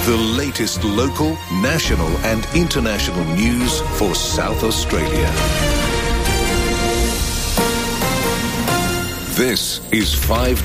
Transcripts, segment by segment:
The latest local, national and international news for South Australia. This is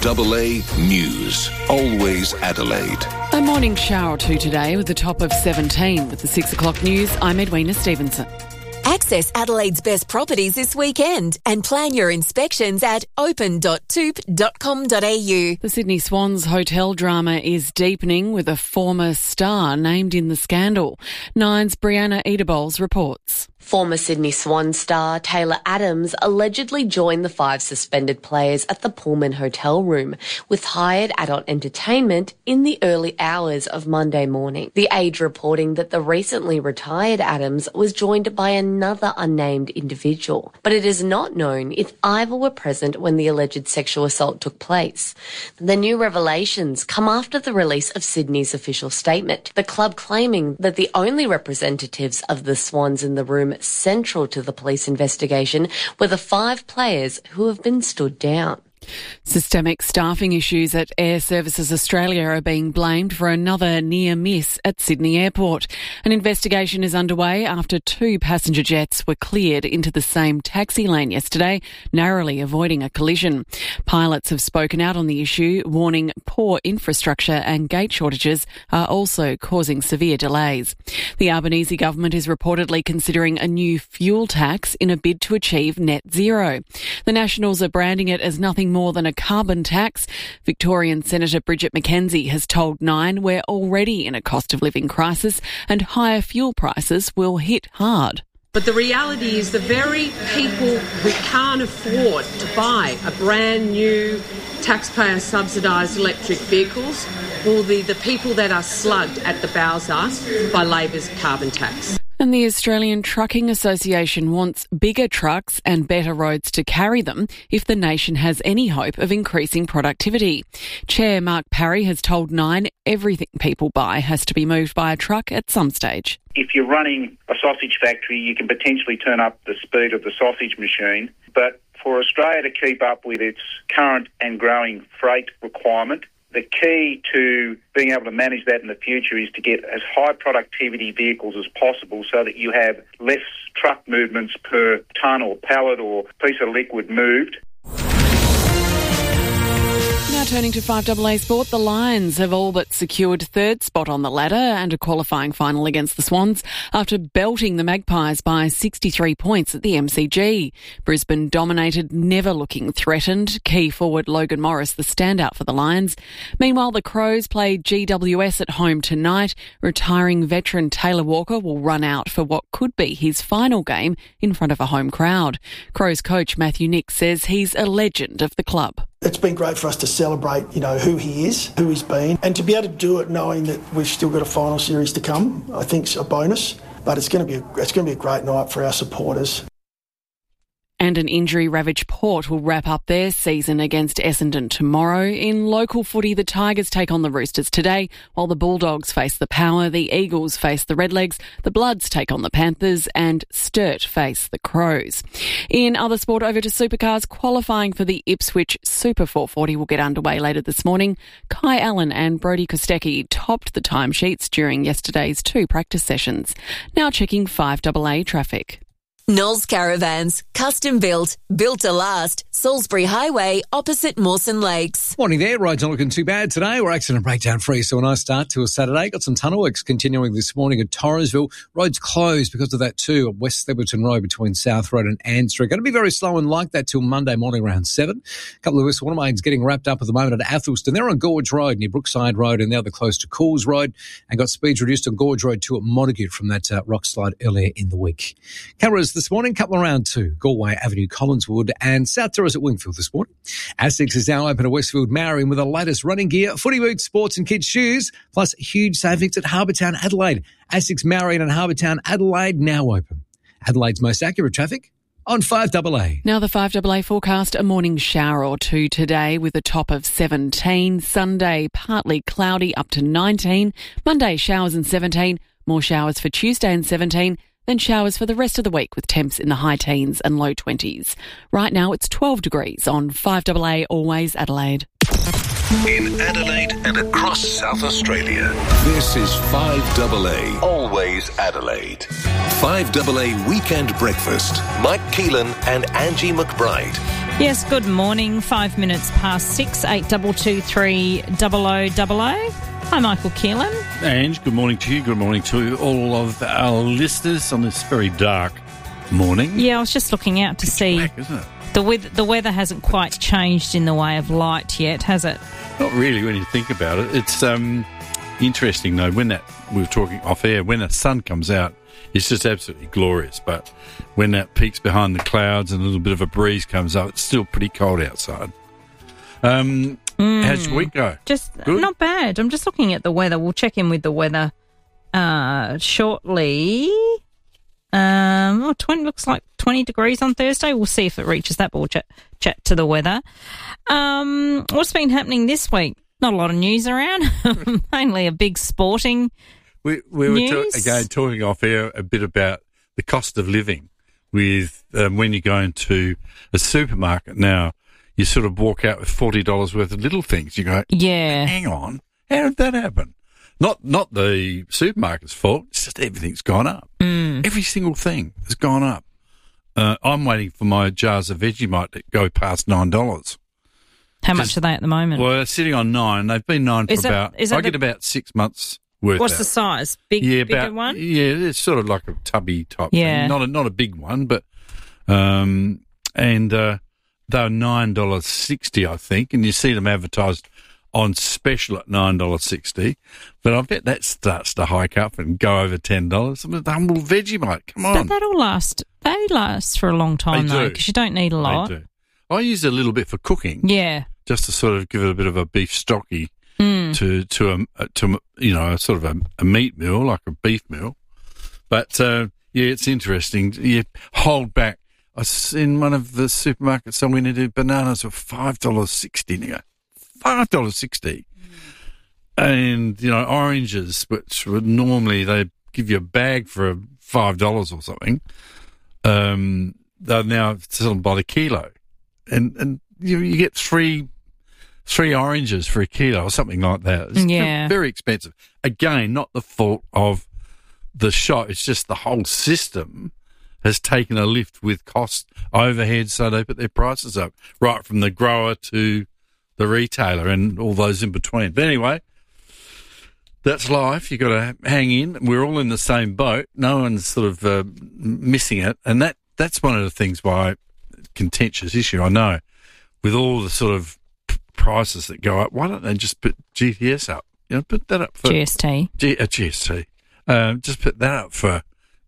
5AA News, always Adelaide. A morning shower or two today with a top of 17. With the 6 o'clock news, I'm Edwina Stevenson. Access Adelaide's best properties this weekend and plan your inspections at open.toop.com.au. The Sydney Swans hotel drama is deepening with a former star named in the scandal. Nine's Brianna Edebolz reports. Former Sydney Swan star Taylor Adams allegedly joined the 5 suspended players at the Pullman hotel room with hired adult entertainment in the early hours of Monday morning. The Age reporting that the recently retired Adams was joined by another unnamed individual, but it is not known if either were present when the alleged sexual assault took place. The new revelations come after the release of Sydney's official statement, the club claiming that the only representatives of the Swans in the room central to the police investigation were the 5 players who have been stood down. Systemic staffing issues at Air Services Australia are being blamed for another near miss at Sydney Airport. An investigation is underway after 2 passenger jets were cleared into the same taxi lane yesterday, narrowly avoiding a collision. Pilots have spoken out on the issue, warning poor infrastructure and gate shortages are also causing severe delays. The Albanese government is reportedly considering a new fuel tax in a bid to achieve net zero. The Nationals are branding it as nothing more than a carbon tax. Victorian Senator Bridget McKenzie has told Nine we're already in a cost of living crisis and higher fuel prices will hit hard. But the reality is the very people who can't afford to buy a brand new taxpayer subsidised electric vehicles will be the people that are slugged at the bowser by Labor's carbon tax. And the Australian Trucking Association wants bigger trucks and better roads to carry them if the nation has any hope of increasing productivity. Chair Mark Parry has told Nine everything people buy has to be moved by a truck at some stage. If you're running a sausage factory, you can potentially turn up the speed of the sausage machine. But for Australia to keep up with its current and growing freight requirement, the key to being able to manage that in the future is to get as high productivity vehicles as possible so that you have less truck movements per tonne or pallet or piece of liquid moved. Now turning to 5AA Sport, the Lions have all but secured 3rd spot on the ladder and a qualifying final against the Swans after belting the Magpies by 63 points at the MCG. Brisbane dominated, never looking threatened. Key forward Logan Morris, the standout for the Lions. Meanwhile, the Crows played GWS at home tonight. Retiring veteran Taylor Walker will run out for what could be his final game in front of a home crowd. Crows coach Matthew Nick says he's a legend of the club. It's been great for us to celebrate, who he is, who he's been, and to be able to do it knowing that we've still got a final series to come, I think is a bonus. But it's going to be a great night for our supporters. And an injury-ravaged Port will wrap up their season against Essendon tomorrow. In local footy, the Tigers take on the Roosters today, while the Bulldogs face the Power, the Eagles face the Redlegs, the Bloods take on the Panthers, and Sturt face the Crows. In other sport, over to Supercars, qualifying for the Ipswich Super 440 will get underway later this morning. Kai Allen and Brodie Kostecki topped the timesheets during yesterday's 2 practice sessions. Now checking 5AA traffic. Knowles Caravans, custom built to last. Salisbury Highway, opposite Mawson Lakes. Morning there, roads not looking too bad today. We're accident breakdown free, so a nice start to a Saturday. Got some tunnel works continuing this morning at Torresville. Roads closed because of that too, at West Theberton Road between South Road and Ann Street. Going to be very slow and like that till Monday morning around 7. A couple of West Watermains getting wrapped up at the moment at Athelston. They're on Gorge Road near Brookside Road, and now they're close to Cools Road, and got speeds reduced on Gorge Road too at Montague from that rock slide earlier in the week. Cameras this morning, couple around 2, Galway Avenue, Collinswood, and South Terrace at Wingfield this morning. Asics is now open at Westfield Marion with the latest running gear, footy boots, sports and kids' shoes, plus huge savings at Harbour Town Adelaide. Asics Marion and Harbour Town Adelaide now open. Adelaide's most accurate traffic on 5AA. Now the 5AA forecast, a morning shower or two today with a top of 17. Sunday, partly cloudy up to 19. Monday, showers and 17. More showers for Tuesday and 17. Then showers for the rest of the week with temps in the high teens and low 20s. Right now it's 12 degrees on 5AA, always Adelaide. in Adelaide and across South Australia. This is 5AA, always Adelaide. 5AA Weekend Breakfast. Mike Keelan and Angie McBride. Yes, good morning. 5 minutes past 6, 8223 0000. Hi, Michael Keelan. Ange, good morning to you. Good morning to all of our listeners on this very dark morning. Yeah, I was just looking out to see. Black, isn't it? The weather hasn't quite changed in the way of light yet, has it? Not really when you think about it. It's interesting, though, we were talking off air, when the sun comes out, it's just absolutely glorious. But when that peeks behind the clouds and a little bit of a breeze comes up, it's still pretty cold outside. How's your week go? Just good? Not bad. I'm just looking at the weather. We'll check in with the weather shortly. 20 looks like 20 degrees on Thursday. We'll see if it reaches that, but we'll chat to the weather. What's been happening this week? Not a lot of news around. Mainly a big sporting We were news. talking off air a bit about the cost of living with when you go into a supermarket now. You sort of walk out with $40 worth of little things. You go, Yeah. hang on, how did that happen? Not the supermarket's fault. It's just everything's gone up. Every single thing has gone up. I'm waiting for my jars of Vegemite to go past $9. How much are they at the moment? Well, they're sitting on $9. They've been $9 for I get about 6 months worth. What's out. the size? Bigger one? Yeah, it's sort of like a tubby type Yeah. thing. Not a big one, but they're $9.60, I think, and you see them advertised on special at $9.60. But I bet that starts to hike up and go over $10. I mean, the humble Vegemite, come on. But that'll last. They last for a long time, They though, do. because you don't need a lot. They do. I use it a little bit for cooking. Yeah. Just to sort of give it a bit of a beef stocky to sort of a meat meal, like a beef meal. But, it's interesting. You hold back. I was in one of the supermarkets, I went into bananas were $5.60. And you go, $5.60. And, oranges, which would normally they give you a bag for $5 or something, they're now selling by the kilo. And you get three oranges for a kilo or something like that. It's very expensive. Again, not the fault of the shop. It's just the whole system has taken a lift with cost overhead, so they put their prices up, right from the grower to the retailer and all those in between. But anyway, that's life. You've got to hang in. We're all in the same boat. No one's sort of missing it. And that's one of the things why contentious issue, I know, with all the sort of prices that go up. Why don't they just put GTS up? Put that up for GST. GST. Just put that up for,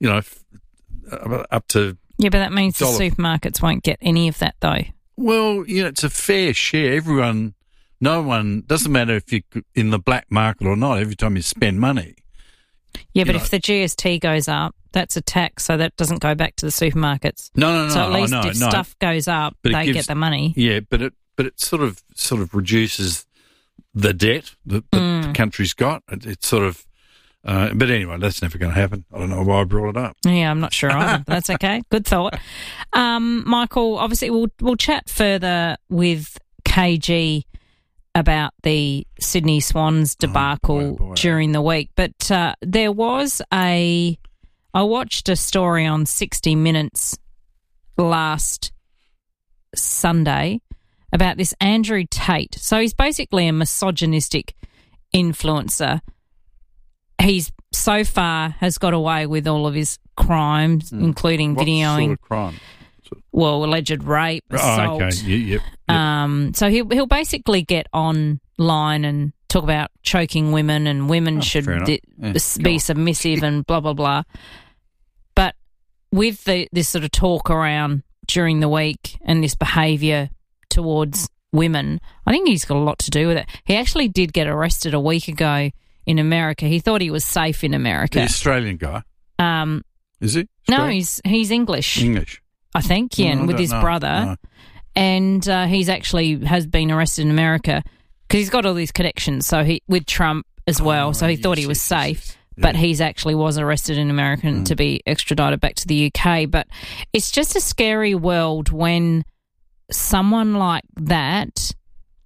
up to. Yeah, but that means $1. the supermarkets won't get any of that, though. Well, it's a fair share. No one, doesn't matter if you're in the black market or not, every time you spend money. Yeah, but if the GST goes up, that's a tax, so that doesn't go back to the supermarkets. No. So at least if stuff goes up, they get the money. Yeah, but it sort of reduces the debt that the country's got. It's sort of, but anyway, that's never going to happen. I don't know why I brought it up. Yeah, I'm not sure either. But that's okay. Good thought. Michael, obviously we'll chat further with KG about the Sydney Swans debacle during the week. But there was I watched a story on 60 Minutes last Sunday about this Andrew Tate. So he's basically a misogynistic influencer. He's so far has got away with all of his crimes, including videoing. What sort of crime? Well, alleged rape, assault. Oh, okay. Yep. So he'll basically get online and talk about choking women and women should be submissive and blah, blah, blah. But with this sort of talk around during the week and this behaviour towards women, I think he's got a lot to do with it. He actually did get arrested a week ago in America. He thought he was safe in America. The Australian guy. Is he? No, he's English. English. I think, yeah, and with his brother. No. And he's actually has been arrested in America because he's got all these connections. So with Trump as well. So he thought he was safe. Yes. But he's actually was arrested in America to be extradited back to the UK. But it's just a scary world when someone like that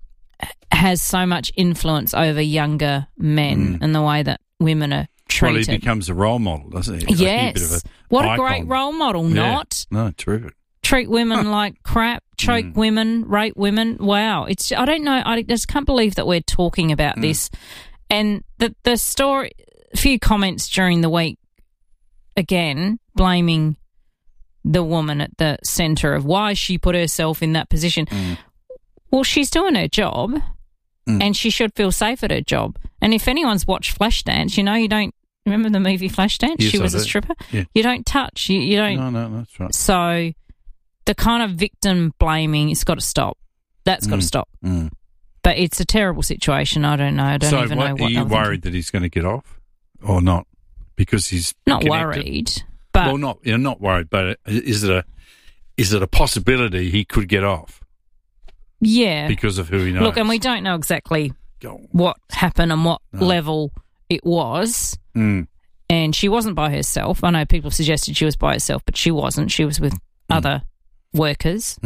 has so much influence over younger men and the way that women are treated. Well, he becomes a role model, doesn't he? Yes. What a great role model, not? No, terrific. Treat women like crap, choke women, rape women. Wow. I don't know. I just can't believe that we're talking about this. And the story, a few comments during the week, again, blaming the woman at the centre of why she put herself in that position. Well, she's doing her job and she should feel safe at her job. And if anyone's watched Flashdance, you don't remember the movie Flashdance? Yes, she was a stripper. Yeah. You don't touch. You don't. No, that's right. So the kind of victim blaming has got to stop. That's got to stop. But it's a terrible situation. I don't know. I don't even know what. Are you worried that he's going to get off or not? Because he's not connected? Worried. But you're not worried. But is it a possibility he could get off? Yeah, because of who he knows. Look, and we don't know exactly what happened and what level it was. And she wasn't by herself. I know people suggested she was by herself, but she wasn't. She was with other workers.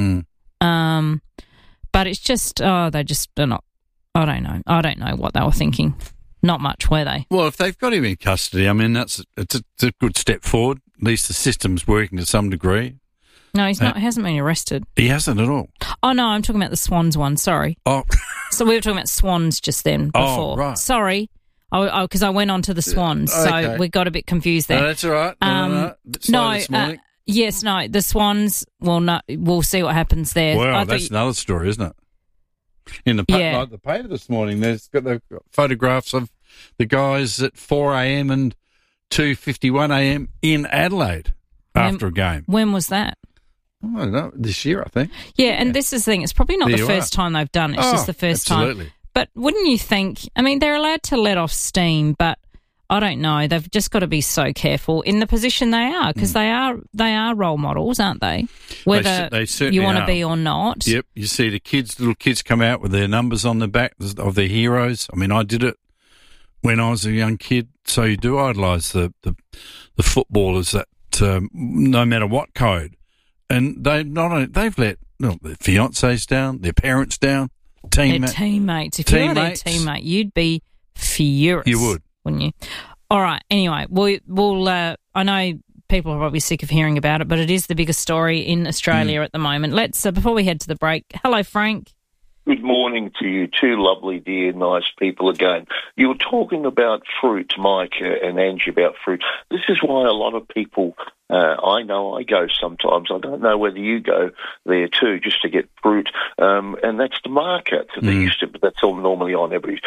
But it's just, they're not. I don't know. I don't know what they were thinking. Not much, were they? Well, if they've got him in custody, I mean, it's a good step forward. At least the system's working to some degree. No, he's not. He hasn't been arrested. He hasn't at all. Oh, no, I'm talking about the Swans one. Sorry. Oh. So we were talking about Swans just then before. Oh, right. Sorry. Because I went on to the Swans, so we got a bit confused there. No, that's all right. The Swans, we'll see what happens there. Well, that's another story, isn't it? In the paper this morning, they've got photographs of the guys at 4 a.m. and 2:51 a.m. in Adelaide after a game. When was that? I don't know, this year, I think. Yeah, and this is the thing. It's probably not the first time they've done it. It's just the first time. But wouldn't you think, I mean, they're allowed to let off steam, but I don't know. They've just got to be so careful in the position they are because they are role models, aren't they? Whether they you want to be or not. Yep. You see little kids come out with their numbers on the back of their heroes. I mean, I did it when I was a young kid. So you do idolise the footballers that no matter what code. And they've let their fiancés down, their parents down, teammates. If you were their teammate, you'd be furious. You would. Wouldn't you? All right. Anyway, we'll I know people are probably sick of hearing about it, but it is the biggest story in Australia at the moment. Let's before we head to the break. Hello, Frank. Good morning to you, two lovely, dear, nice people again. You were talking about fruit, Mike and Angie, about fruit. This is why a lot of people, I know I go sometimes, I don't know whether you go there too, just to get fruit, and that's the market. That's all normally on every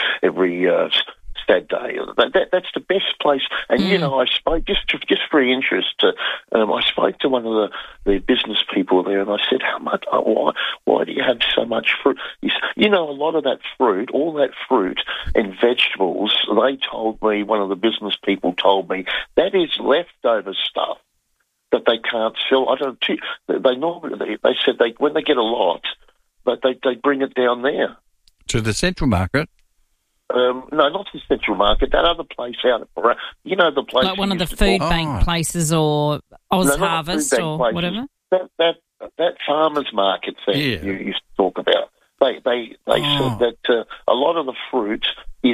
Saturday. That's the best place. And I spoke just for interest. I spoke to one of the business people there, and I said, "How much? Why do you have so much fruit?" A lot of that fruit, all that fruit and vegetables. They told me, one of the business people told me, that is leftover stuff that they can't sell. I don't. They said when they get a lot, but they bring it down there to the central market. No, not the central market. That other place out at the place like one of the food bank places or Oz Harvest or places. Whatever. That farmers market thing you used to talk about. They said that a lot of the fruit is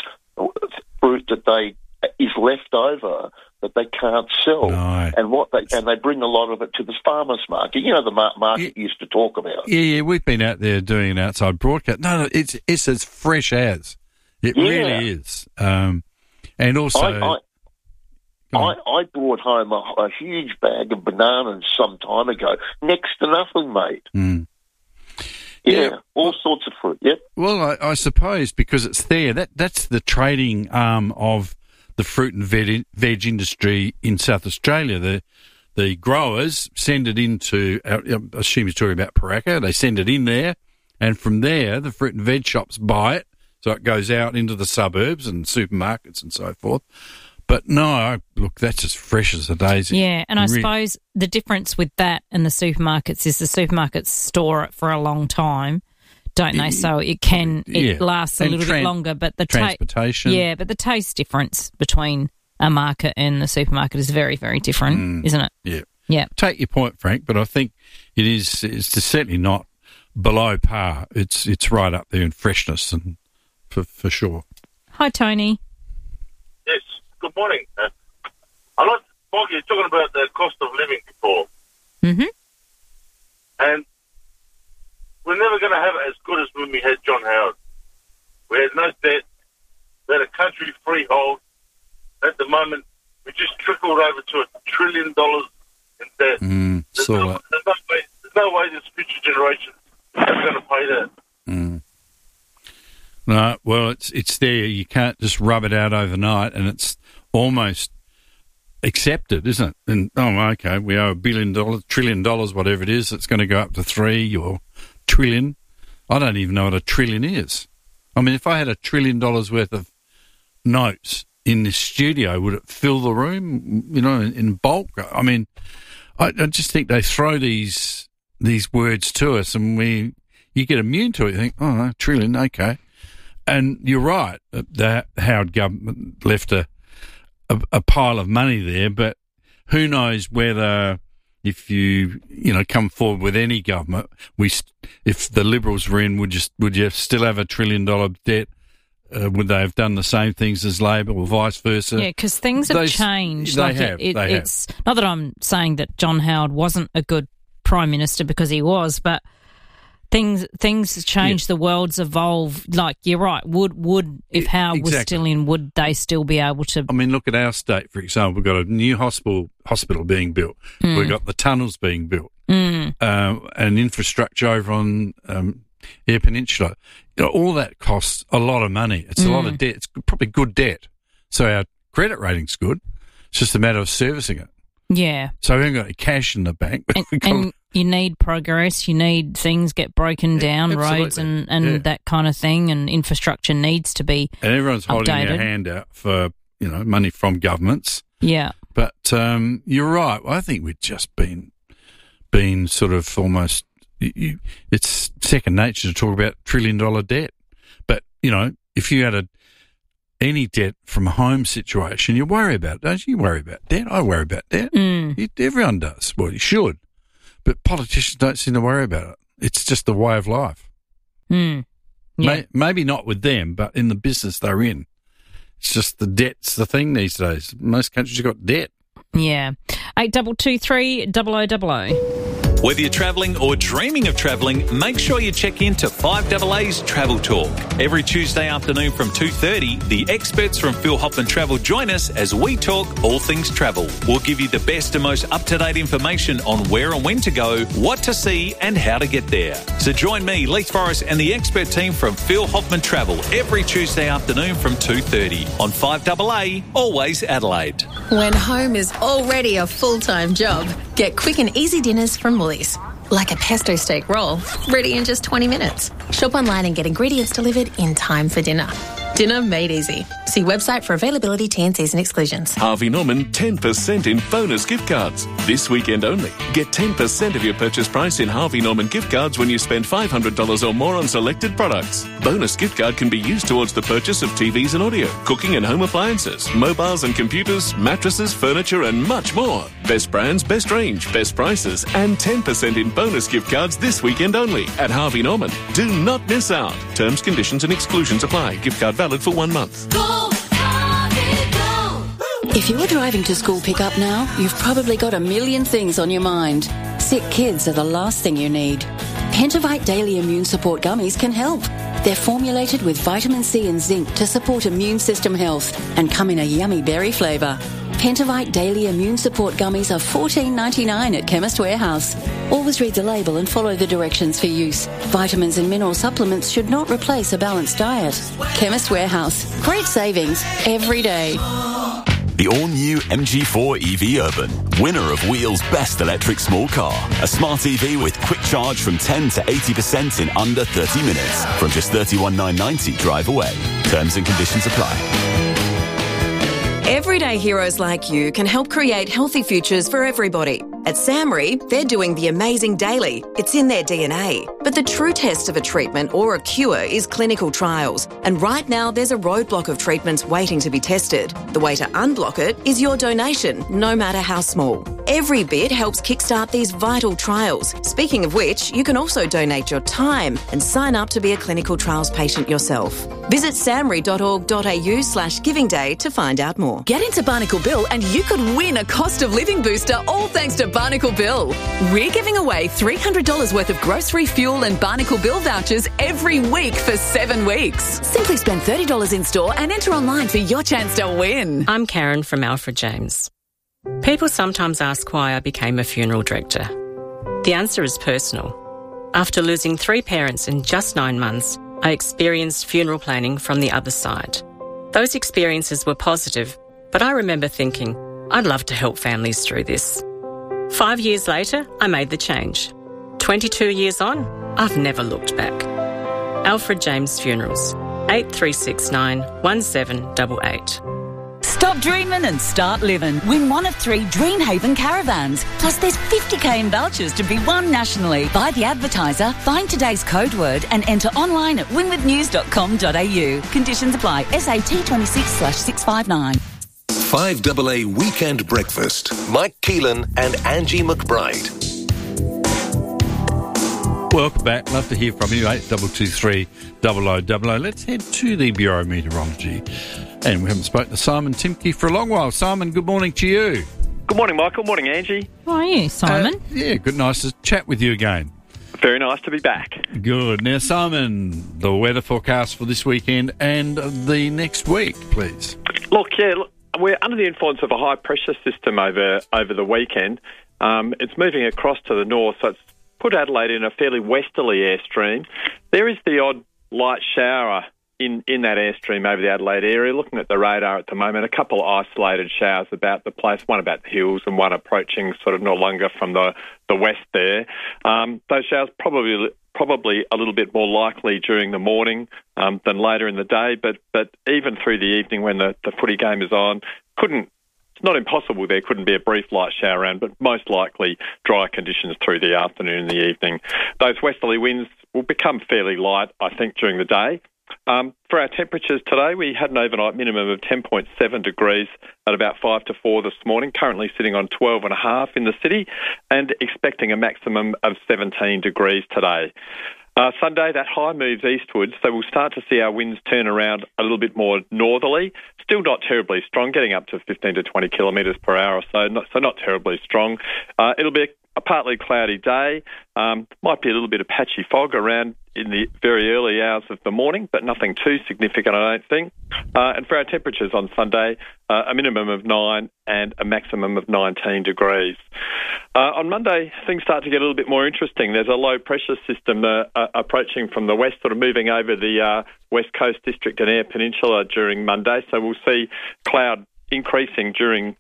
fruit that is left over that they can't sell, and they bring a lot of it to the farmers market. The market you used to talk about. Yeah, we've been out there doing an outside broadcast. No, it's as fresh as. It really is. And also... I brought home a huge bag of bananas some time ago. Next to nothing, mate. Yeah, all sorts of fruit, yep. Well, I suppose because it's there. That's the trading arm of the fruit and veg industry in South Australia. The growers send it into... I assume you're talking about Paraka. They send it in there, and from there, the fruit and veg shops buy it. So it goes out into the suburbs and supermarkets and so forth. But no, look, that's as fresh as a daisy. Yeah, and I suppose the difference with that and the supermarkets is the supermarkets store it for a long time, don't they? So it lasts a little bit longer. But the transportation. But the taste difference between a market and the supermarket is very, very different, isn't it? Yeah. Yeah. Take your point, Frank, but I think it's certainly not below par. It's right up there in freshness and for sure. Hi, Tony. Yes, good morning. I like Mark, you're talking about the cost of living before. Mm-hmm. And we're never going to have it as good as when we had John Howard. We had no debt. We had a country freehold. At the moment, we just trickled over to $1 trillion in debt. There's no way this future generation is going to pay that. No, well, it's there. You can't just rub it out overnight, and it's almost accepted, isn't it? And okay, we owe $1 billion, $1 trillion, whatever it is. It's going to go up to 3 or trillion. I don't even know what a trillion is. I mean, if I had $1 trillion worth of notes in this studio, would it fill the room? In bulk. I mean, I just think they throw these words to us, and you get immune to it. You think, $1 trillion, okay. And you're right, the Howard government left a pile of money there, but who knows whether if you come forward with any government, if the Liberals were in, would you still have $1 trillion debt? Would they have done the same things as Labor or vice versa? Yeah, because things have changed. They have. It's not that I'm saying that John Howard wasn't a good Prime Minister, because he was, but things change. The world's evolved. Like, you're right. If Howard was still in, would they still be able to? I mean, look at our state, for example. We've got a new hospital being built. We've got the tunnels being built, and infrastructure over on Eyre Peninsula. All that costs a lot of money. It's a lot of debt. It's probably good debt. So our credit rating's good. It's just a matter of servicing it. Yeah. So we haven't got any cash in the bank. And you need progress. You need things get broken down, roads and that kind of thing, and infrastructure needs to be And everyone's updated. holding their hand out for, money from governments. Yeah. But you're right. I think we've just been sort of almost... it's second nature to talk about $1 trillion debt. But, if you had any debt from a home situation, you worry about it, don't you? You worry about debt. I worry about debt. Everyone does. Well, you should. But politicians don't seem to worry about it. It's just the way of life. Yeah. Maybe not with them, but in the business they're in. It's just the debt's the thing these days. Most countries have got debt. Yeah. 8223 0000. Whether you're travelling or dreaming of travelling, make sure you check in to 5AA's Travel Talk. Every Tuesday afternoon from 2:30, the experts from Phil Hoffman Travel join us as we talk all things travel. We'll give you the best and most up-to-date information on where and when to go, what to see and how to get there. So join me, Leith Forrest, and the expert team from Phil Hoffman Travel every Tuesday afternoon from 2:30 on 5AA, always Adelaide. When home is already a full-time job, get quick and easy dinners from Woolies. Like a pesto steak roll, ready in just 20 minutes. Shop online and get ingredients delivered in time for dinner. Dinner made easy. See website for availability, T&Cs and exclusions. Harvey Norman 10% in bonus gift cards. This weekend only. Get 10% of your purchase price in Harvey Norman gift cards when you spend $500 or more on selected products. Bonus gift card can be used towards the purchase of TVs and audio, cooking and home appliances, mobiles and computers, mattresses, furniture and much more. Best brands, best range, best prices and 10% in bonus gift cards this weekend only at Harvey Norman. Do not miss out. Terms, conditions and exclusions apply. Gift card valid for 1 month. If you're driving to school pickup now, you've probably got a million things on your mind. Sick kids are the last thing you need. Pentavite Daily Immune Support Gummies can help. They're formulated with vitamin C and zinc to support immune system health and come in a yummy berry flavour. Pentavite Daily Immune Support Gummies are $14.99 at Chemist Warehouse. Always read the label and follow the directions for use. Vitamins and mineral supplements should not replace a balanced diet. Chemist Warehouse. Great savings every day. The all-new MG4 EV Urban, winner of Wheel's best electric small car. A smart EV with quick charge from 10 to 80% in under 30 minutes. From just $31,990 drive away. Terms and conditions apply. Everyday heroes like you can help create healthy futures for everybody. At SAMRI, they're doing the amazing daily. It's in their DNA. But the true test of a treatment or a cure is clinical trials. And right now, there's a roadblock of treatments waiting to be tested. The way to unblock it is your donation, no matter how small. Every bit helps kickstart these vital trials. Speaking of which, you can also donate your time and sign up to be a clinical trials patient yourself. Visit samri.org.au/Giving Day to find out more. Get into Barnacle Bill and you could win a cost of living booster, all thanks to Barnacle Bill. We're giving away $300 worth of grocery, fuel and Barnacle Bill vouchers every week for 7 weeks. Simply spend $30 in store and enter online for your chance to win. I'm Karen from Alfred James. People sometimes ask why I became a funeral director. The answer is personal. After losing 3 parents in just 9 months, I experienced funeral planning from the other side. Those experiences were positive, but I remember thinking, I'd love to help families through this. 5 years later, I made the change. 22 years on, I've never looked back. Alfred James Funerals, 8369 1788. Stop dreaming and start living. Win one of 3 Dreamhaven caravans. Plus there's 50k in vouchers to be won nationally. Buy the advertiser, find today's code word and enter online at winwithnews.com.au. Conditions apply. SAT 26/659. 5AA Weekend Breakfast. Mike Keelan and Angie McBride. Welcome back. Love to hear from you. 8223 0000. Let's head to the Bureau of Meteorology. And we haven't spoken to Simon Timke for a long while. Simon, good morning to you. Good morning, Michael. Morning, Angie. How are you, Simon? Yeah, good. Nice to chat with you again. Very nice to be back. Good. Now, Simon, the weather forecast for this weekend and the next week, please. Look, we're under the influence of a high-pressure system over the weekend. It's moving across to the north, so it's put Adelaide in a fairly westerly airstream. There is the odd light shower in that airstream over the Adelaide area. Looking at the radar at the moment, a couple of isolated showers about the place, one about the hills and one approaching sort of Noarlunga from the west there. Those showers probably a little bit more likely during the morning than later in the day, but even through the evening when the footy game is on, it's not impossible there couldn't be a brief light shower around, but most likely dry conditions through the afternoon and the evening. Those westerly winds will become fairly light, I think, during the day. For our temperatures today, we had an overnight minimum of 10.7 degrees at about 5 to 4 this morning, currently sitting on 12.5 in the city and expecting a maximum of 17 degrees today. Sunday, that high moves eastwards, so we'll start to see our winds turn around a little bit more northerly. Still not terribly strong, getting up to 15 to 20 kilometres per hour or so, not terribly strong. It'll be a partly cloudy day. Might be a little bit of patchy fog around in the very early hours of the morning, but nothing too significant, I don't think. And for our temperatures on Sunday, a minimum of 9 and a maximum of 19 degrees. On Monday, things start to get a little bit more interesting. There's a low-pressure system approaching from the west, sort of moving over the West Coast District and Eyre Peninsula during Monday. So we'll see cloud increasing during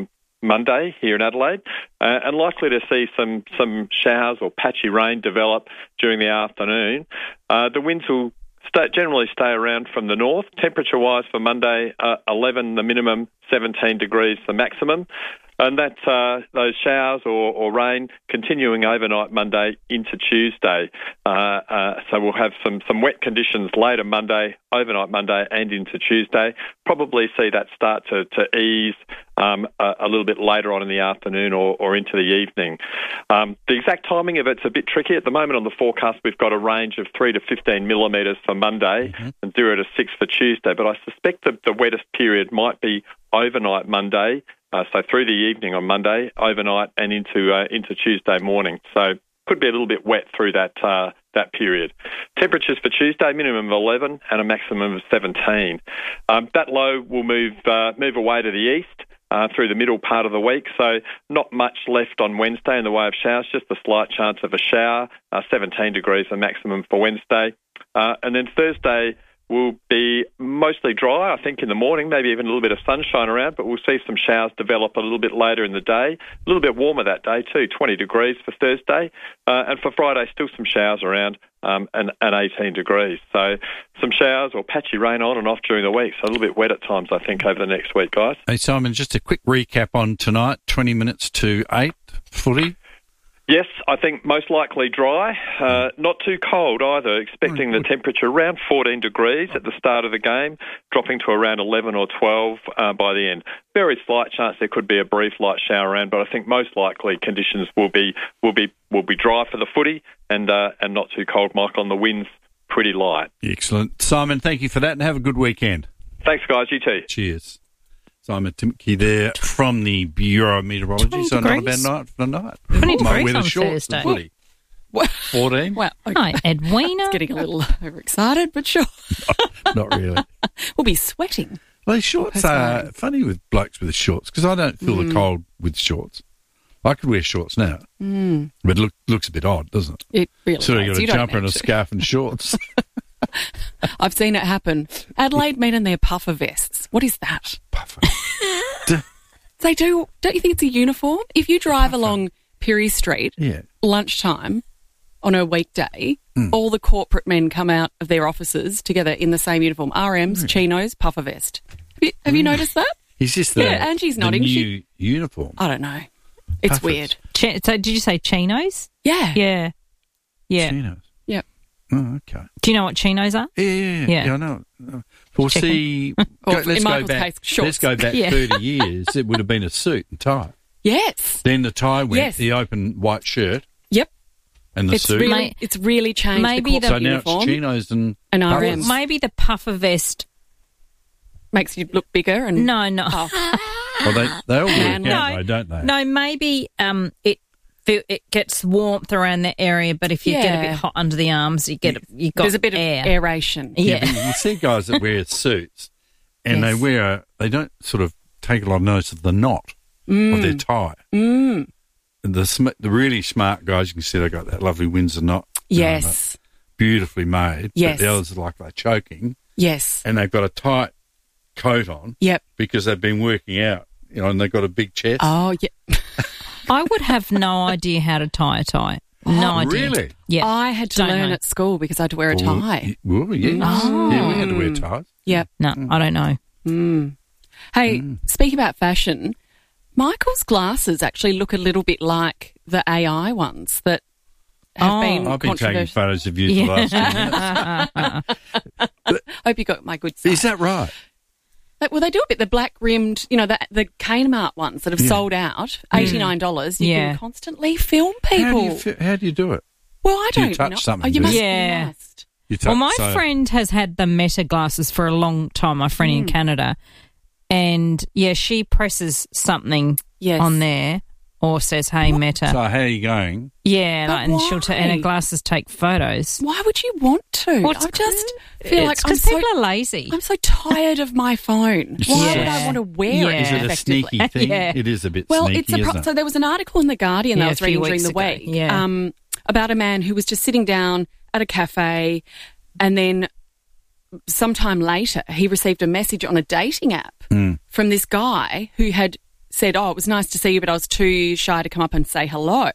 Monday here in Adelaide, and likely to see some showers or patchy rain develop during the afternoon. The winds will generally stay around from the north. Temperature-wise for Monday, 11 the minimum, 17 degrees the maximum. And that's those showers or rain continuing overnight Monday into Tuesday. So we'll have some wet conditions later Monday, overnight Monday and into Tuesday. Probably see that start to ease a little bit later on in the afternoon or into the evening. The exact timing of it's a bit tricky. At the moment on the forecast, we've got a range of 3 to 15 millimetres for Monday and 0 to 6 for Tuesday. But I suspect that the wettest period might be overnight Monday, so through the evening on Monday, overnight and into Tuesday morning. So could be a little bit wet through that period. Temperatures for Tuesday, minimum of 11 and a maximum of 17. That low will move away to the east through the middle part of the week, so not much left on Wednesday in the way of showers, just a slight chance of a shower, 17 degrees the maximum for Wednesday. And then Thursday will be mostly dry, I think, in the morning, maybe even a little bit of sunshine around, but we'll see some showers develop a little bit later in the day. A little bit warmer that day too, 20 degrees for Thursday. And for Friday, still some showers around and 18 degrees. So some showers or patchy rain on and off during the week, so a little bit wet at times, I think, over the next week, guys. Hey, Simon, just a quick recap on tonight, 20 minutes to 8. footy? Yes, I think most likely dry. Not too cold either, expecting the temperature around 14 degrees at the start of the game, dropping to around 11 or 12 by the end. Very slight chance there could be a brief light shower around, but I think most likely conditions will be dry for the footy and not too cold, Michael, and the wind's pretty light. Excellent. Simon, thank you for that and have a good weekend. Thanks, guys. You too. Cheers. Simon Timke there from the Bureau of Meteorology. So not a bad night for the night. 20 Might degrees wear the on shorts Thursday. for footy. 14? Well, Hi, Edwina. It's getting a little overexcited, but sure. Not really. We'll be sweating. Well, these shorts are funny with blokes with the shorts because I don't feel the cold with shorts. I could wear shorts now, but it looks a bit odd, doesn't it? It really So you does. got a You don't jumper and a need to. scarf and shorts. I've seen it happen. Adelaide men in their puffer vests. What is that? Puffer. They do. Don't you think it's a uniform? If you drive along Pirie Street, lunchtime on a weekday, all the corporate men come out of their offices together in the same uniform. RMs, chinos, puffer vest. Have you noticed that? Is this the, Angie's the nodding. new uniform? I don't know. It's Puffers. weird. So did you say chinos? Yeah. Yeah. Yeah. Chinos. Yep. Oh, okay. Do you know what chinos are? Yeah, I know. We'll see. Or Let's in go Michael's back. case, shorts. Let's go back Yeah. 30 years. It would have been a suit and tie. Yes. Then the tie went, Yes. the open white shirt. Yep. And the suit. It's really changed Maybe the So corporate now uniform. it's chinos and RMs. Maybe the puffer vest makes you look bigger and No. Well, they all work Manly. out, though, don't they? No, maybe it gets warmth around the area, but if you get a bit hot under the arms, you got there's a bit air. of aeration. Yeah. But you see guys that wear suits and they don't sort of take a lot of notice of the knot of their tie. And the really smart guys, you can see they've got that lovely Windsor knot. Yes. Beautifully made. Yes. But the others are like they're choking. Yes. And they've got a tight coat on. Yep. Because they've been working out, and they've got a big chest. Oh, yeah. I would have no idea how to tie a tie. No idea. Really? Yeah. I had to Don't learn know. at school because I had to wear a tie. Well, yes. Yeah, we had to wear ties. Yep. No, I don't know. Hey, speaking about fashion, Michael's glasses actually look a little bit like the AI ones that have been I've been taking controversial. photos of you for the last 2 minutes. Hope you got my good side. Is that right? Well, they do a bit. The black rimmed, the Kmart ones that have sold out, $89. You can constantly film people. How do you do it? Well, I Do you don't touch know. something, Oh, you do must. you? Yeah. You must. You Well, touch- my so- friend has had the Meta glasses for a long time, my friend in Canada. And, she presses something on there or says, hey, Meta. So how are you going? Yeah, But and and her why? glasses take photos. Why would you want to? Well, I just feel like because people are lazy. I'm so tired of my phone. Why would Yeah. I want to wear it? Is it a effectively? sneaky thing? Yeah. It is a bit Well, sneaky, it's a isn't it? so there was an article in The Guardian that I Yeah, was a few reading during weeks the ago. week Yeah. about a man who was just sitting down at a cafe and then sometime later he received a message on a dating app from this guy who had said, it was nice to see you, but I was too shy to come up and say hello,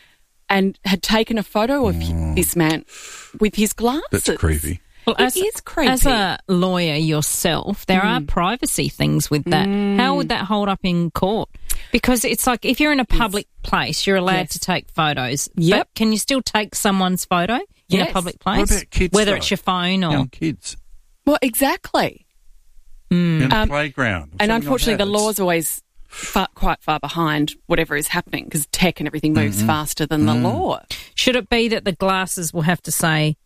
and had taken a photo of this man with his glasses. That's creepy. Well, It is creepy. As a lawyer yourself, there are privacy things with that. How would that hold up in court? Because it's like if you're in a public place, you're allowed to take photos. Yep. But can you still take someone's photo in a Yes. public place? What about kids, Whether though? it's your phone or... Young kids Well, exactly. in a playground. or And something unfortunately, like that. the law's always quite far behind whatever is happening because tech and everything moves faster than the law. Should it be that the glasses will have to say,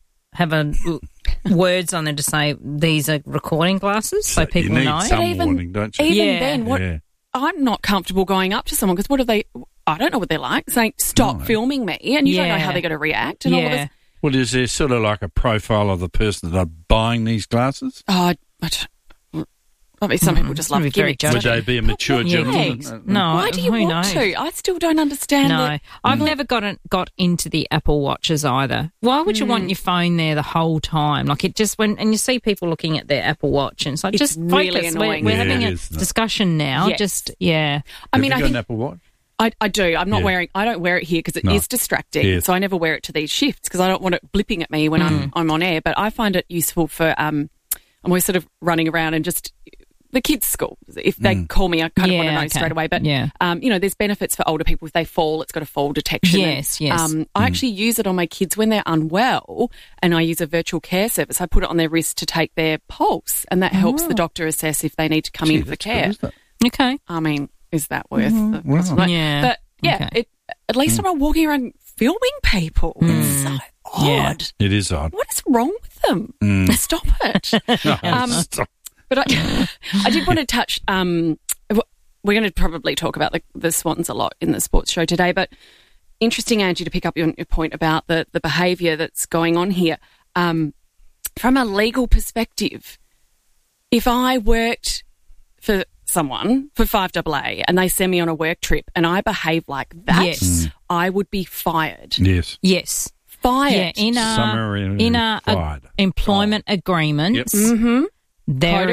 words on there to say these are recording glasses so people you need know? some even- warning, don't you? Even Yeah. then, Yeah. I'm not comfortable going up to someone because what are they? I don't know what they're like. Saying stop filming me, and you don't know Yeah. how they're going to react and all of Yeah. this. Well, is there sort of like a profile of the person that are buying these glasses? Oh, probably some people just love It'd be very gimmicks. Would they be a mature Yeah. gentleman? No, Why do you who want knows? to? I still don't understand. No, it. I've never got into the Apple Watches either. Why would you want your phone there the whole time? Like it just and you see people looking at their Apple Watch and it's like It's just really focus. annoying. We're Yeah, having it a is, isn't it? discussion now. Yes. Just yeah. I mean, Have I you got think an Apple Watch? I do. I'm not Yeah. wearing. I don't wear it here because it is No. distracting. Yes. So I never wear it to these shifts because I don't want it blipping at me when I'm on air. But I find it usable for. I'm always sort of running around and just the kids' school. If they call me, I kind of want to know straight away. But, there's benefits for older people. If they fall, it's got a fall detection. Yes. I actually use it on my kids when they're unwell, and I use a virtual care service. I put it on their wrist to take their pulse, and that helps the doctor assess if they need to come in for care. Okay. I mean, is that worth the cost? Yeah. But, at least I'm not walking around filming people. It's so odd. It is odd. What is wrong with them? Stop it. Stop. But I did want to touch, we're going to probably talk about the Swans a lot in the sports show today, but interesting, Angie, to pick up your point about the behaviour that's going on here. From a legal perspective, if I worked for someone for 5AA and they send me on a work trip and I behave like that, I would be fired. Yes. Fired. Yeah, in our employment agreements, there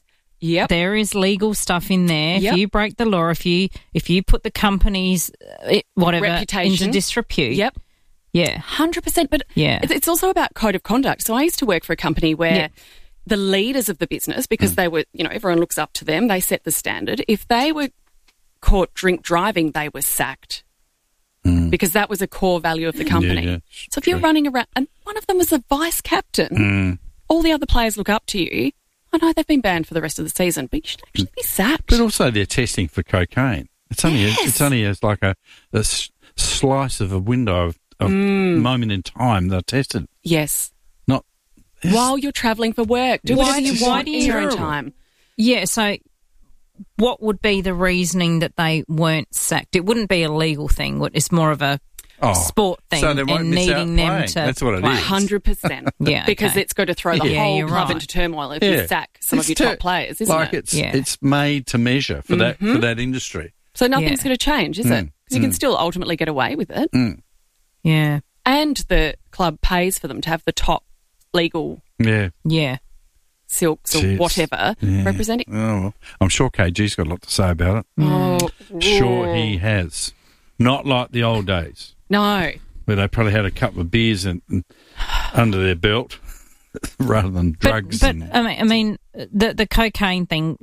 is legal stuff in there. If you break the law, if you put the company's reputation into disrepute, 100%. But it's also about code of conduct. So I used to work for a company where the leaders of the business, because they were, everyone looks up to them, they set the standard. If they were caught drink driving, they were sacked. Because that was a core value of the company. So if you're running around, and one of them was a vice captain, all the other players look up to you. I know they've been banned for the rest of the season, but you should actually be sacked. But also they're testing for cocaine. It's only as like a slice of a window of moment in time they're tested. Yes. While you're travelling for work. Do whatever you want in your own time. Yeah, so what would be the reasoning that they weren't sacked? It wouldn't be a legal thing. It's more of a sport thing, so they won't and miss needing out them playing. to That's what it play. is. 100%. Because it's going to throw the whole club into turmoil if you sack some of your top players, isn't it? It's made to measure for that industry. So nothing's going to change, is it? Because you can still ultimately get away with it. Yeah. And the club pays for them to have the top legal silks or whatever representing. Oh, well, I'm sure KG's got a lot to say about it. Sure he has. Not like the old days. No. Where they probably had a couple of beers and under their belt rather than drugs. But I mean, the cocaine thing,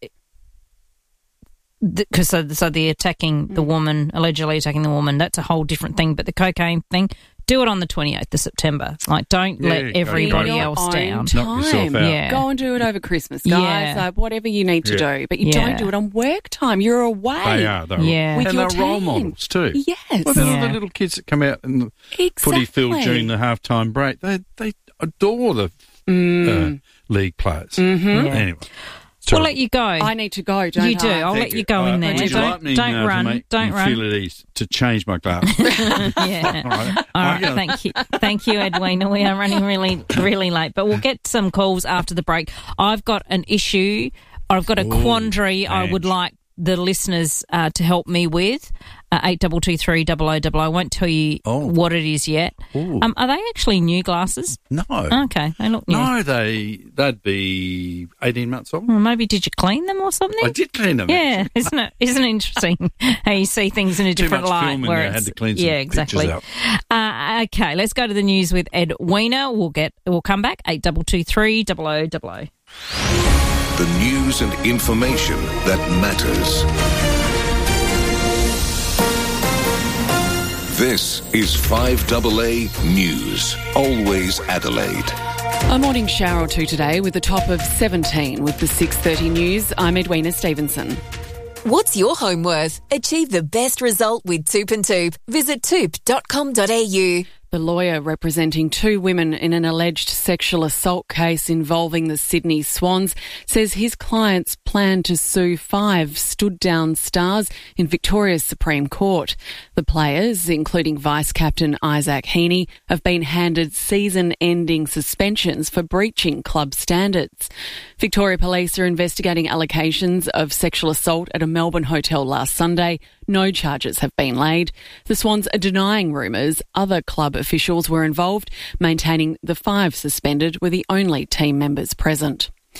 because so the attacking the woman, allegedly attacking the woman, that's a whole different thing. But the cocaine thing, do it on the 28th of September. Like, don't let everybody else down. Knock yourself out. Go and do it over Christmas, guys. Like, whatever you need to do. But you don't do it on work time. You're away. They are. With and your they're role team. models too. Yes. Well, they're the little kids that come out in the footy field during the halftime break. They adore the league players. Anyway. We'll let you go. I need to go, don't I? You do. I'll let you go in there. Don't run. Don't run. Feel at ease to change my glass. All right. Thank you. Thank you, Edwina. We are running really, really late, but we'll get some calls after the break. I've got an issue. I've got a quandary I would like the listeners to help me with. 8223 0000. I won't tell you what it is yet. Are they actually new glasses? No. Okay, they look new. No, they'd be 18 months old. Well, maybe did you clean them or something? I did clean them. Yeah, isn't it interesting how you see things in a different light? Where I had to clean some exactly. pictures out. Okay, let's go to the news with Edwina. We'll come back 8223 0000. The news and information that matters. This is 5AA News, always Adelaide. A morning shower or two today with a top of 17 with the 6:30 news. I'm Edwina Stevenson. What's your home worth? Achieve the best result with Toop and Toop. Visit toop.com.au. The lawyer representing two women in an alleged sexual assault case involving the Sydney Swans says his clients plan to sue 5 stood-down stars in Victoria's Supreme Court. The players, including Vice-Captain Isaac Heaney, have been handed season-ending suspensions for breaching club standards. Victoria Police are investigating allegations of sexual assault at a Melbourne hotel last Sunday. No charges have been laid. The Swans are denying rumours other club officials were involved, maintaining the 5 suspended were the only team members present.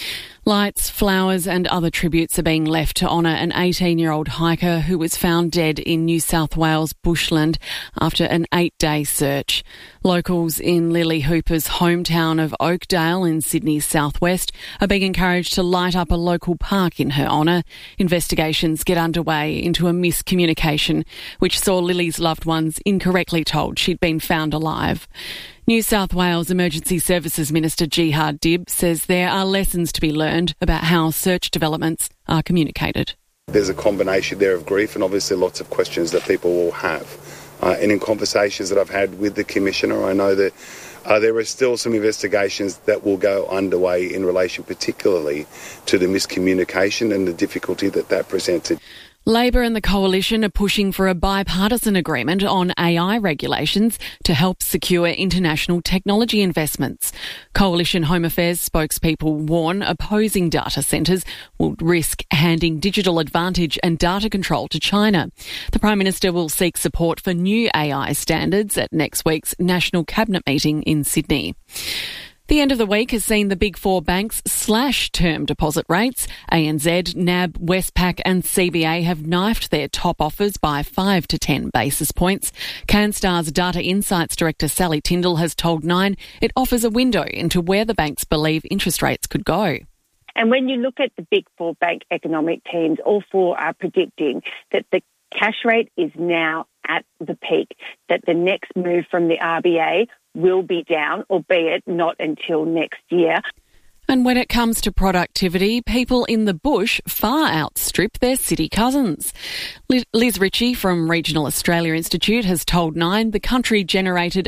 Lights, flowers and other tributes are being left to honour an 18-year-old hiker who was found dead in New South Wales bushland after an 8-day search. Locals in Lily Hooper's hometown of Oakdale in Sydney's southwest are being encouraged to light up a local park in her honour. Investigations get underway into a miscommunication which saw Lily's loved ones incorrectly told she'd been found alive. New South Wales Emergency Services Minister Jihad Dib says there are lessons to be learned about how search developments are communicated. There's a combination there of grief and obviously lots of questions that people will have. And in conversations that I've had with the Commissioner, I know that there are still some investigations that will go underway in relation particularly to the miscommunication and the difficulty that presented. Labor and the Coalition are pushing for a bipartisan agreement on AI regulations to help secure international technology investments. Coalition Home Affairs spokespeople warn opposing data centres will risk handing digital advantage and data control to China. The Prime Minister will seek support for new AI standards at next week's National Cabinet meeting in Sydney. The end of the week has seen the big four banks slash term deposit rates. ANZ, NAB, Westpac and CBA have knifed their top offers by 5 to 10 basis points. CanStar's Data Insights Director Sally Tyndall has told Nine it offers a window into where the banks believe interest rates could go. And when you look at the big four bank economic teams, all four are predicting that the cash rate is now at the peak, that the next move from the RBA will be down, albeit not until next year. And when it comes to productivity, people in the bush far outstrip their city cousins. Liz Ritchie from Regional Australia Institute has told Nine the country generated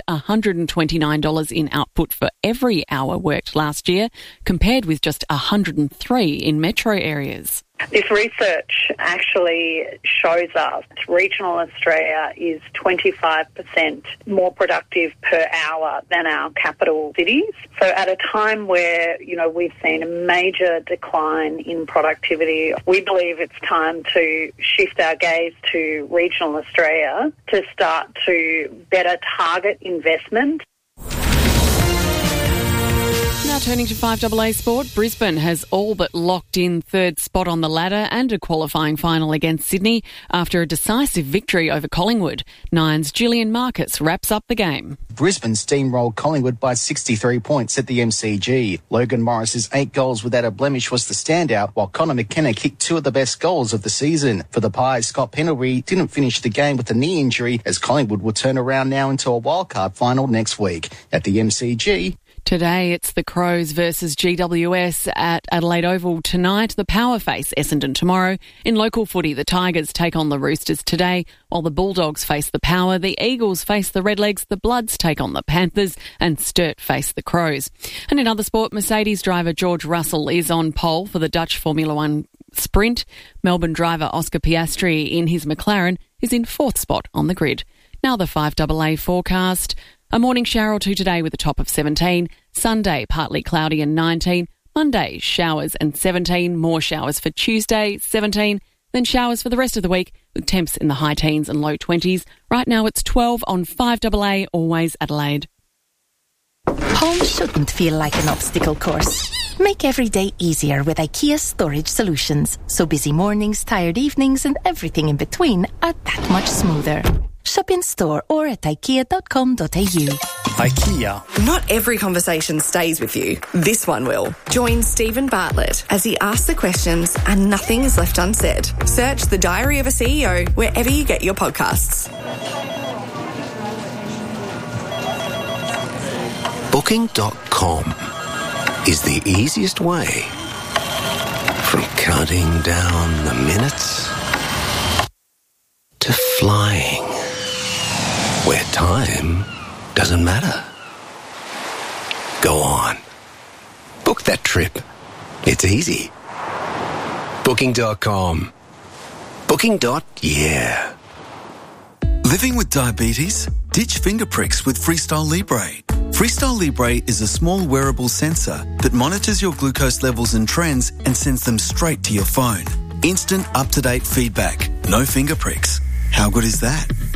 $129 in output for every hour worked last year, compared with just $103 in metro areas. This research actually shows us regional Australia is 25% more productive per hour than our capital cities. So at a time where, we've seen a major decline in productivity, we believe it's time to shift our gaze to regional Australia to start to better target investment. Now turning to 5AA Sport, Brisbane has all but locked in third spot on the ladder and a qualifying final against Sydney after a decisive victory over Collingwood. Nine's Gillian Marcus wraps up the game. Brisbane steamrolled Collingwood by 63 points at the MCG. Logan Morris's 8 goals without a blemish was the standout, while Connor McKenna kicked 2 of the best goals of the season. For the Pies, Scott Pendlebury didn't finish the game with a knee injury, as Collingwood will turn around now into a wildcard final next week. At the MCG, today, it's the Crows versus GWS at Adelaide Oval tonight. The Power face Essendon tomorrow. In local footy, the Tigers take on the Roosters today, while the Bulldogs face the Power, the Eagles face the Redlegs, the Bloods take on the Panthers, and Sturt face the Crows. And in other sport, Mercedes driver George Russell is on pole for the Dutch Formula One sprint. Melbourne driver Oscar Piastri in his McLaren is in 4th spot on the grid. Now the 5AA forecast. A morning shower or two today with a top of 17. Sunday, partly cloudy and 19. Monday, showers and 17. More showers for Tuesday, 17. Then showers for the rest of the week with temps in the high teens and low 20s. Right now it's 12 on 5AA, always Adelaide. Home shouldn't feel like an obstacle course. Make every day easier with IKEA Storage Solutions. So busy mornings, tired evenings and everything in between are that much smoother. Shop in store or at ikea.com.au. IKEA. Not every conversation stays with you. This one will. Join Stephen Bartlett as he asks the questions and nothing is left unsaid. Search The Diary of a CEO wherever you get your podcasts. Booking.com is the easiest way from counting down the minutes to flying, where time doesn't matter. Go on. Book that trip. It's easy. Booking.com. Booking.yeah. Living with diabetes? Ditch finger pricks with Freestyle Libre. Freestyle Libre is a small wearable sensor that monitors your glucose levels and trends and sends them straight to your phone. Instant up-to-date feedback. No finger pricks. How good is that?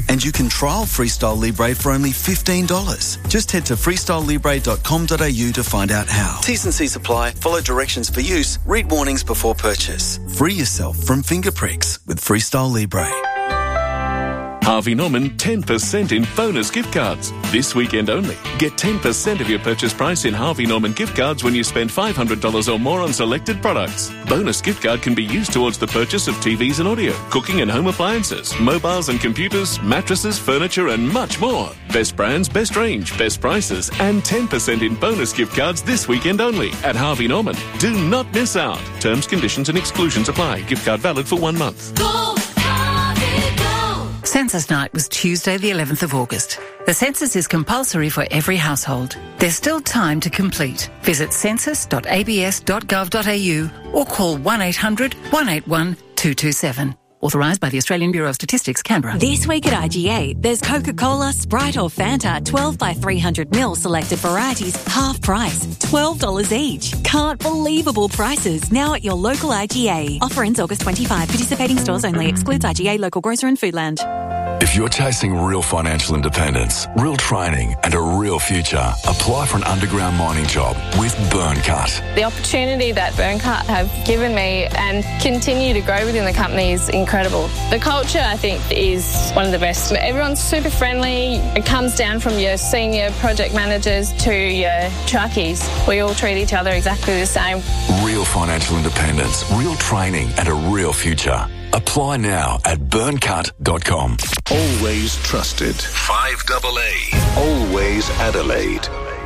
And you can trial Freestyle Libre for only $15. Just head to freestylelibre.com.au to find out how. T's and C's apply. Follow directions for use. Read warnings before purchase. Free yourself from finger pricks with Freestyle Libre. Harvey Norman 10% in bonus gift cards. This weekend only. Get 10% of your purchase price in Harvey Norman gift cards when you spend $500 or more on selected products. Bonus gift card can be used towards the purchase of TVs and audio, cooking and home appliances, mobiles and computers, mattresses, furniture and much more. Best brands, best range, best prices and 10% in bonus gift cards this weekend only at Harvey Norman. Do not miss out. Terms, conditions and exclusions apply. Gift card valid for 1 month. Go, Harvey, go! Census night was Tuesday the 11th of August. The census is compulsory for every household. There's still time to complete. Visit census.abs.gov.au or call 1800 181 227. Authorised by the Australian Bureau of Statistics, Canberra. This week at IGA, there's Coca-Cola, Sprite or Fanta, 12 by 300ml selected varieties, half price, $12 each. Can't believable prices now at your local IGA. Offer ends August 25. Participating stores only. Excludes IGA, local grocer and Foodland. If you're chasing real financial independence, real training and a real future, apply for an underground mining job with Burncut. The opportunity that Burncut have given me and continue to grow within the company is incredible. The culture, I think, is one of the best. Everyone's super friendly. It comes down from your senior project managers to your truckies. We all treat each other exactly the same. Real financial independence, real training and a real future. Apply now at burncut.com. Always trusted. 5AA. Always Adelaide.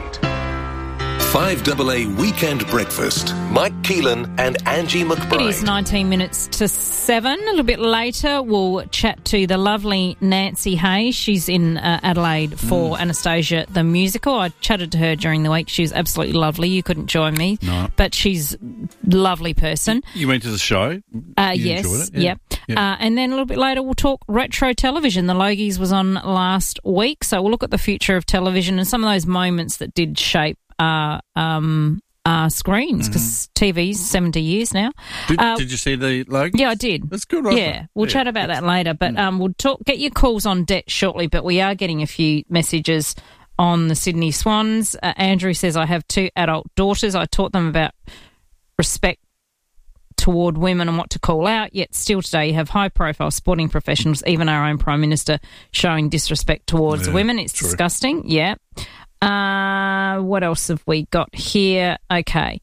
5AA Weekend Breakfast. Mike Keelan and Angie McBride. It is 19 minutes to 7. A little bit later, we'll chat to the lovely Nancy Hayes. She's in Adelaide for Anastasia the Musical. I chatted to her during the week. She was absolutely lovely. You couldn't join me. No. But she's a lovely person. You went to the show? Yes. Enjoyed it? Yep. And then a little bit later, we'll talk retro television. The Logies was on last week. So we'll look at the future of television and some of those moments that did shape our screens, because TV's 70 years now. Did you see the Logies? Yeah, I did. That's good, wasn't Yeah, it? we'll chat about that later. But we'll get your calls on debt shortly, but we are getting a few messages on the Sydney Swans. Andrew says, I have 2 adult daughters. I taught them about respect toward women and what to call out, yet still today you have high-profile sporting professionals, even our own Prime Minister, showing disrespect towards women. It's disgusting. Yeah. What else have we got here? Okay.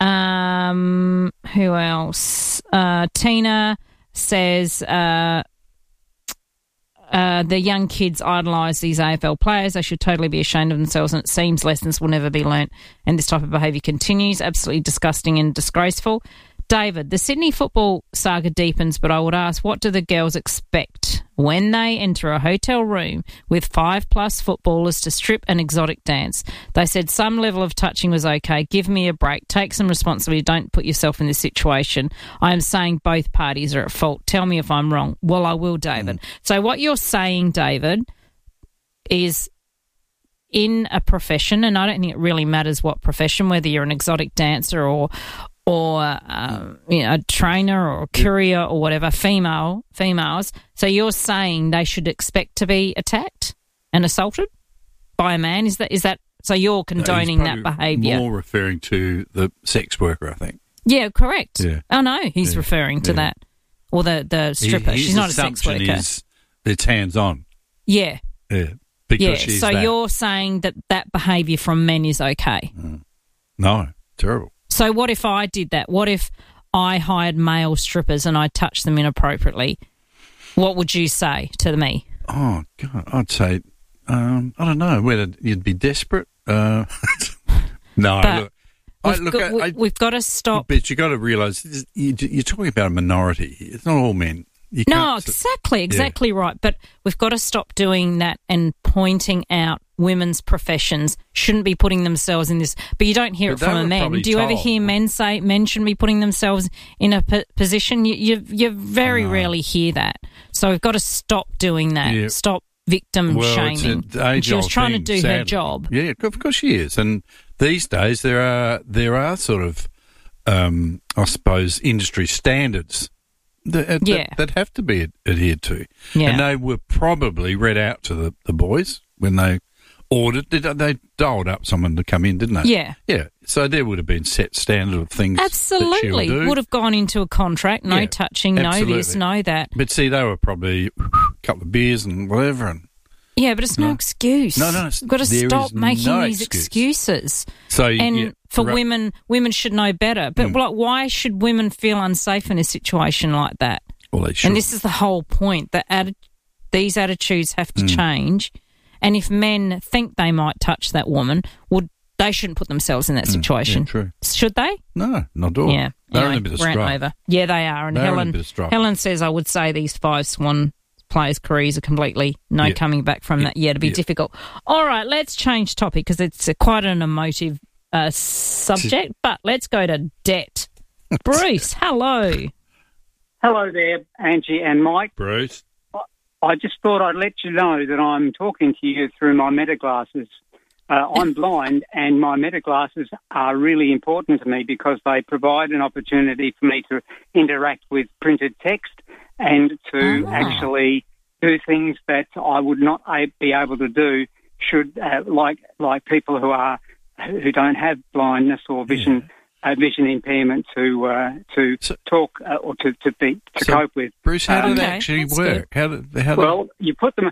Who else? Tina says the young kids idolise these AFL players. They should totally be ashamed of themselves, and it seems lessons will never be learnt, and this type of behaviour continues. Absolutely disgusting and disgraceful. David, the Sydney football saga deepens, but I would ask, what do the girls expect when they enter a hotel room with 5+ footballers to strip an exotic dance? They said some level of touching was okay. Give me a break. Take some responsibility. Don't put yourself in this situation. I am saying both parties are at fault. Tell me if I'm wrong. Well, I will, David. So what you're saying, David, is in a profession, and I don't think it really matters what profession, whether you're an exotic dancer or a trainer or a courier or whatever, females. So you're saying they should expect to be attacked and assaulted by a man? Is that so? You're condoning that behaviour? More referring to the sex worker, I think. Yeah, correct. Yeah. Oh no, he's referring to that, or the stripper. She's not a sex worker. Is it's hands on. Yeah. Yeah. Because she's so that. you're saying that behaviour from men is okay? No, terrible. So what if I did that? What if I hired male strippers and I touched them inappropriately? What would you say to me? Oh, God, I'd say, I don't know, whether you'd be desperate. No, but look. We've got to stop. But you've got to realise you're talking about a minority. It's not all men. No, exactly right. But we've got to stop doing that and pointing out women's professions shouldn't be putting themselves in this. But you don't hear it from a man. Do you ever hear men say men shouldn't be putting themselves in a position? You very rarely hear that. So we've got to stop doing that. Yeah. Stop victim shaming. She was trying to do her job. Yeah, of course she is. And these days there are sort of, I suppose, industry standards that have to be adhered to. Yeah. And they were probably read out to the boys when they ordered. They dialed up someone to come in, didn't they? Yeah. Yeah. So there would have been set standard of things Absolutely. that she'll do. Would have gone into a contract, no touching, absolutely. no this, no that. But see, they were probably a couple of beers and whatever. And yeah, but it's no excuse. No. You've got to stop making these excuses. So, for women should know better. But why should women feel unsafe in a situation like that? Well, they should. And this is the whole point, that these attitudes have to change. And if men think they might touch that woman, they shouldn't put themselves in that situation. Yeah, true. Should they? No, not at all. Yeah. They're Anyway, only a bit of rant strife. over. Yeah, they are. And They're only a bit of strife. Helen says, I would say these 5 Swan players' careers are completely coming back from that. Yeah, it'd be difficult. All right, let's change topic because it's quite an emotive subject, but let's go to debt. Bruce, hello. Hello there, Angie and Mike. Bruce. I just thought I'd let you know that I'm talking to you through my metaglasses. I'm blind, and my metaglasses are really important to me because they provide an opportunity for me to interact with printed text and to actually do things that I would not be able to do should, like people who don't have blindness or vision impairment to talk or to cope with. Bruce, how did it actually work? Well, you put them.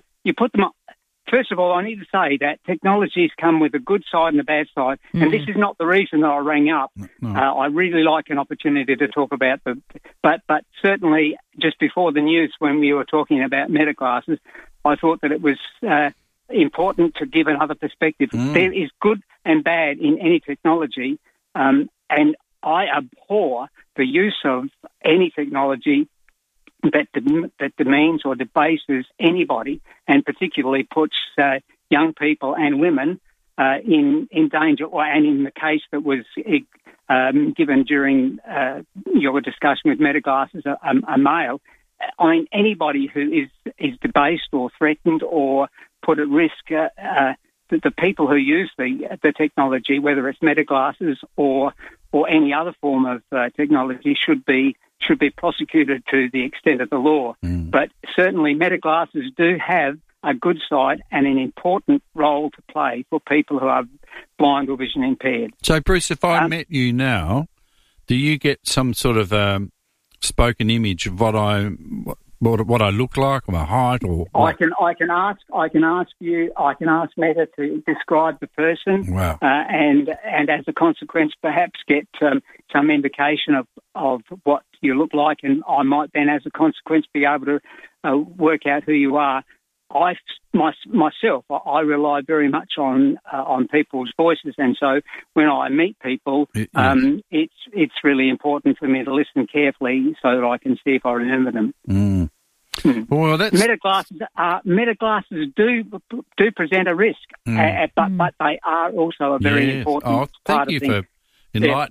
First of all, I need to say that technologies come with a good side and a bad side, and this is not the reason that I rang up. No. I really like an opportunity to talk about but certainly just before the news when we were talking about metaglasses, I thought that it was important to give another perspective. There is good and bad in any technology, and I abhor the use of any technology that demeans or debases anybody, and particularly puts young people and women in danger. And in the case that was given during your discussion with metaglasses, a male. I mean, anybody who is debased or threatened or put at risk, the people who use the technology, whether it's metaglasses or any other form of technology, should be prosecuted to the extent of the law. But certainly metaglasses do have a good side and an important role to play for people who are blind or vision impaired. So, Bruce, if I met you now, do you get some sort of spoken image of what I look like, or my height, or what? I can ask Meta to describe the person. Wow. And as a consequence, perhaps get some indication of what you look like, and I might then, as a consequence, be able to work out who you are. Myself, I rely very much on people's voices, and so when I meet people, it's really important for me to listen carefully so that I can see if I remember them. Well, metaglasses do present a risk, but they are also a very important part of things. Thank you for